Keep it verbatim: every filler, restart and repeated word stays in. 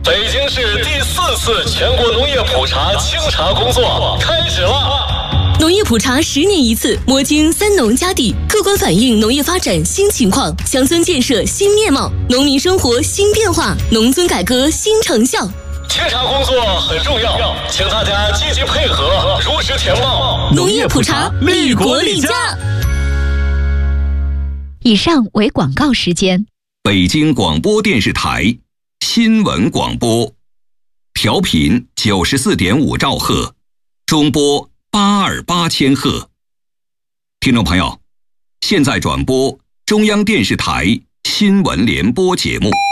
北京市第四次全国农业普查清查工作开始了。 农业普查十年一次，摸清三农家地，客观反映农业发展新情况，乡村建设新面貌，农民生活新变化，农村改革新成效。 清查工作很重要，请大家积极配合，如实填报。 农业普查，利国利家。 以上为广告时间。 北京广播电视台新闻广播，调频九十四点五兆赫，中波八二八千赫。听众朋友，现在转播中央电视台新闻联播节目。